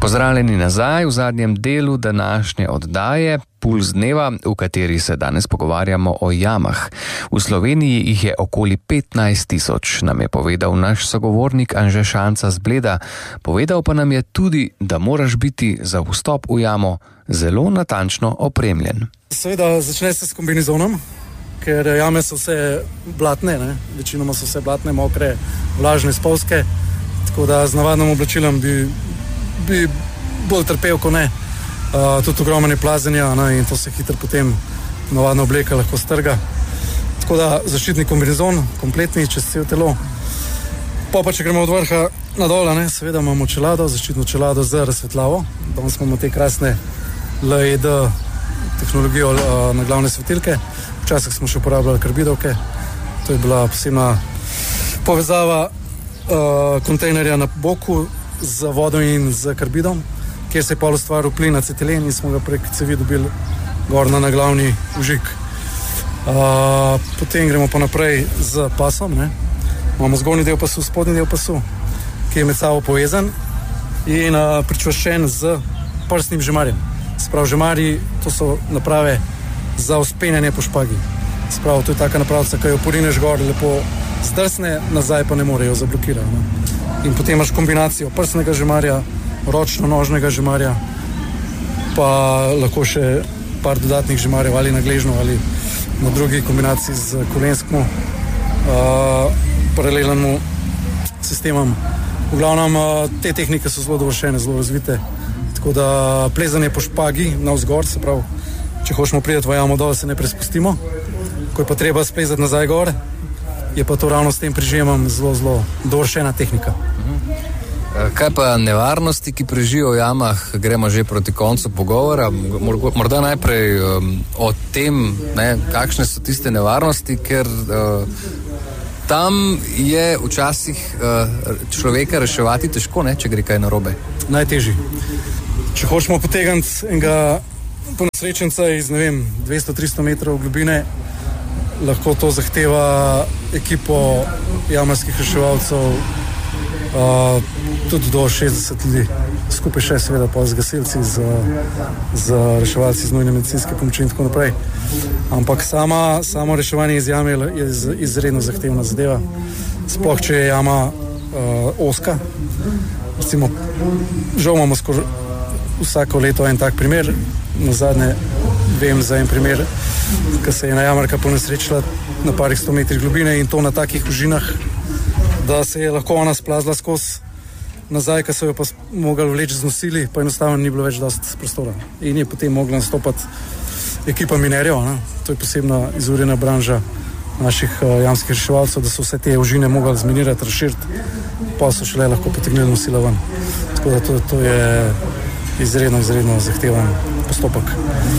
Pozdravljeni nazaj v zadnjem delu današnje oddaje Puls dneva, v kateri se danes pogovarjamo o jamah. V Sloveniji jih je okoli 15.000, nam je povedal naš sogovornik Anže Šanca z Bleda. Povedal pa nam je tudi, da moraš biti za vstop v jamo zelo natančno opremljen. Seveda začne se s kombinezonom, ker jame so vse blatne, večinoma so vse blatne, mokre, vlažne, spolzke, tako da z navadnim oblačilom bi bolj trpel, ko ne. Tudi ogromno je plazenja in to se hitro potem navadna obleka lahko strga. Tako da zaščitni kombinezon, kompletni čez celo telo. Pa če gremo od vrha na dol, seveda imamo čelado, zaščitno čelado z razsvetljavo. Danes imamo te krasne LED tehnologijo na glavne svetilke. Včasih smo še uporabljali karbidovke. To je bila posebna povezava kontejnerja na boku z vodo in z karbidom, kjer se je pol ustvaril plin acetilen in smo ga prek cevi dobili gor na glavni vžig. Potem gremo pa naprej z pasom. Imamo zgornji del pasu, spodnji del pasu, ki je med sabo povezan in pričvrščen z prstnim žemarjem. Sprav žemarji, to so naprave za vzpenjanje po špagi. Sprav, to je taka napravca, ki jo porineš gor, lepo zdrsne, nazaj pa ne morejo zablokirati. In potem imaš kombinacijo prstnega žemarja, ročno nožnega žemarja, pa lahko še par dodatnih žemarjev ali na gležno ali na drugi kombinaciji z kolenskmu paralelnemu sistemom. V glavnem te tehnike so zelo dovršene, zelo razvite, tako da plezanje po špagi navzgor, se pravi, če hočemo priti v jamo dol, se ne prespustimo, ko je pa treba splezati nazaj gor, je pa to ravno s tem prižemom zelo dovršena tehnika. Kaj pa nevarnosti, ki prežijo v jamah? Gremo že proti koncu pogovora. Morda najprej o tem, kakšne so tiste nevarnosti, ker tam je včasih človeka reševati težko, če gre kaj narobe. Najtežji. Če hočemo potegniti enega ponesrečenca iz 200-300 metrov globine, lahko to zahteva ekipo jamarskih reševalcev, tudi do 60 ljudi. Skupaj še seveda pa z gasilci, z reševalci z nujne medicinske pomoči in tako naprej. Ampak samo reševanje iz jame je izredno zahtevna zadeva. Sploh, če je jama ozka. Recimo, žal imamo skoraj vsako leto en tak primer. Nazadnje vem za en primer, ko se je ena jamarka ponesrečila na parih 100 metrih globine in to na takih užinah, da se je lahko ona splazla skozi nazaj, ko so jo pa mogli vleči z nosili, pa enostavno ni bilo več dosti prostora. In je potem mogla nastopati ekipa minerjev. To je posebna izurjena branža naših jamskih reševalcev, da so vse te užine mogli zminirati, razširiti, pa so šele lahko potegnili nosila ven. Tako da to je izredno zahteven postopek.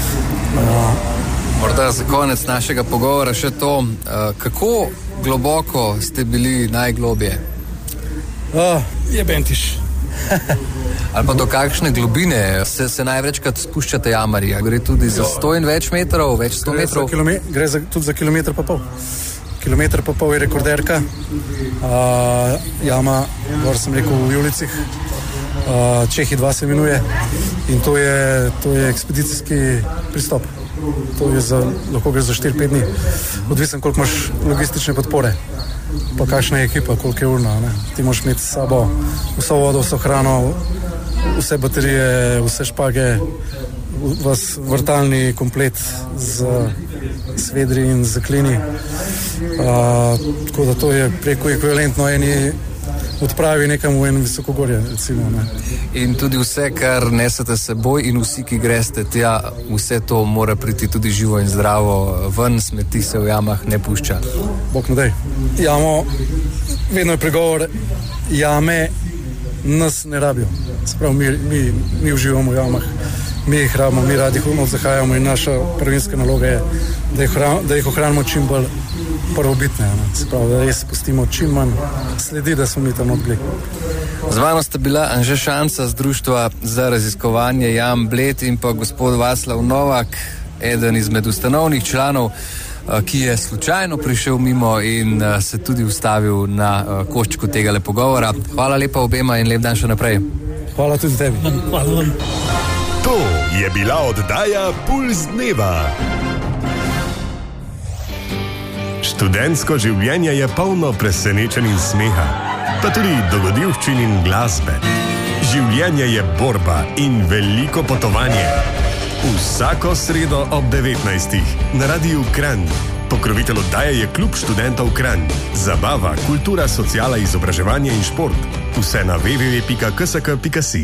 Morda za konec našega pogovora še to, kako globoko ste bili najglobje? Je Bentiš. Ali pa do kakšne globine se največkrat spuščate jamarji? Gre tudi za 100 in več metrov, več 100 metrov? Gre tudi za kilometer pa pol. Kilometer pa pol je rekorderka. Jama, gor sem rekel, v Julicih. Čehi 2 se imenuje in to je ekspedicijski pristop. To je lahko gre za 4-5 dni. Odvisen, koliko imaš logistične podpore, pa kakšna je ekipa, koliko je urna. Ti moraš imeti s sabo vso vodo, vso hrano, vse baterije, vse špage, vas vrtalni komplet z vedri in z klini. Tako da to je preko ekvivalentno eni odpravi nekam v eno visokogorje, recimo. In tudi vse, kar nesete seboj in vsi, ki greste tja, vse to mora priti tudi živo in zdravo ven, smeti se v jamah ne pušča. Bog ne daj. Jamo, vedno je pregovor, jame nas ne rabijo. Sprav, mi uživamo v jamah, mi jih rabimo, mi radi zahajamo in naša prvinska naloga je, da jih ohranimo čim bolj prvobitne. Sprav, da res pustimo čim manj sledi, da smo mi tam odbili. Z vama sta bila Anže Šanca z Društva za raziskovanje jam Bled in pa gospod Vaslav Novak, eden izmed ustanovnih članov, ki je slučajno prišel mimo in se tudi ustavil na koščku tegale pogovora. Hvala lepa obema in lep dan še naprej. Hvala tudi tebi. Hvala vam. To je bila oddaja Puls dneva. Študentsko življenje je polno presenečenj in smeha, pa tudi dogodivščin in glasbe. Življenje je borba in veliko potovanje. Vsako sredo ob 19. na Radiu Kranj. Pokrovitelj oddaje je Klub študentov Kranj. Zabava, kultura, sociala, izobraževanje in šport. Vse na www.ksk.si.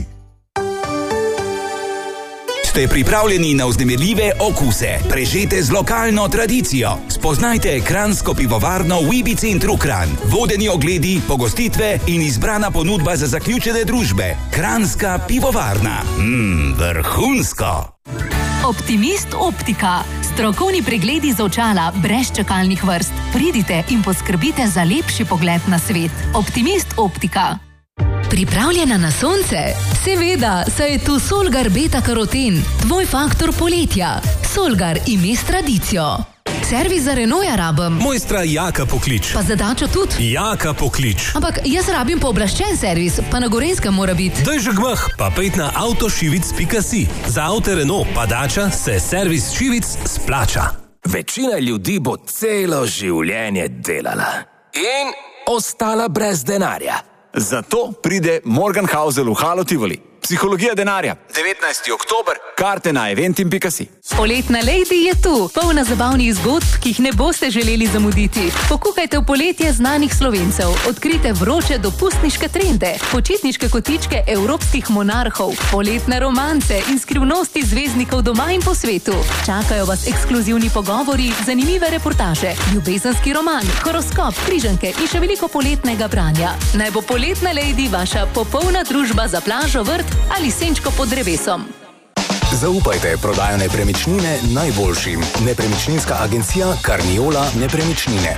Ste pripravljeni na vznemirljive okuse, prežete z lokalno tradicijo? Spoznajte kranjsko pivovarno v Epicentru Kranj. Vodeni ogledi, pogostitve in izbrana ponudba za zaključene družbe. Kranjska pivovarna. Vrhunsko! Optimist Optika. Strokovni pregledi za očala brez čakalnih vrst. Pridite in poskrbite za lepši pogled na svet. Optimist Optika. Pripravljena na sonce? Seveda, saj je tu Solgar Beta Karoten, tvoj faktor poletja. Solgar ime s tradicijo. Servis za Renaulta rabim. Mojstra Jaka poklič. Pa za Dačo tudi? Jaka poklič. Ampak jaz rabim pooblaščen servis, pa na Gorenjskem mora biti. Daj že gmah, pa pejt na avtošivic.si. Za avto Renault pa Dača se servis Šivic splača. Večina ljudi bo celo življenje delala in ostala brez denarja. Zato pride Morgenhausel v Halo Tivoli. Psihologija denarja. 19. oktober. Karte na eventim.si. Poletna Lady je tu, polna zabavnih zgodb, ki jih ne boste želeli zamuditi. Pokukajte v poletje znanih Slovencev, odkrite vroče dopustniške trende, počitniške kotičke evropskih monarhov, poletne romance in skrivnosti zvezdnikov doma in po svetu. Čakajo vas ekskluzivni pogovori, zanimive reportaže, ljubezenski roman, horoskop, križanke in še veliko poletnega branja. Naj bo Poletna Lady vaša popolna družba za plažo, vrt ali senčko pod drevesom. Zaupajte prodajo nepremičnine najboljšim. Nepremičninska agencija Carniola Nepremičnine.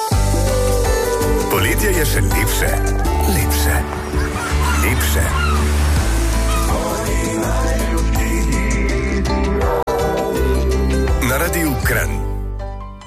Poletje je še lepše. Lepše. Lepše.